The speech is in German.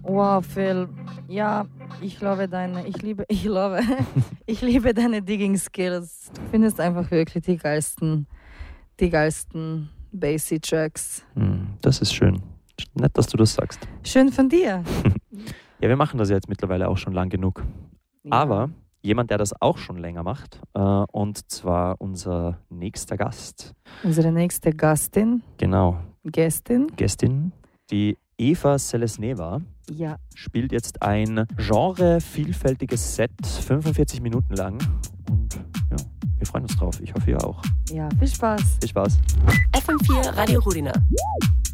Wow, Phil. Ja, ich liebe ich liebe deine Digging Skills. Du findest einfach wirklich die geilsten Bassy-Tracks. Das ist schön. Nett, dass du das sagst. Schön von dir. Ja, wir machen das ja jetzt mittlerweile auch schon lang genug. Ja. Aber jemand, der das auch schon länger macht, und zwar unser nächster Gast. Unsere nächste Gästin, Gästin, die Eva Selesneva, ja, spielt jetzt ein genrevielfältiges Set, 45 Minuten lang. Und ja, wir freuen uns drauf. Ich hoffe, ihr auch. Ja, viel Spaß. Viel Spaß. FM4 Radio Rudina.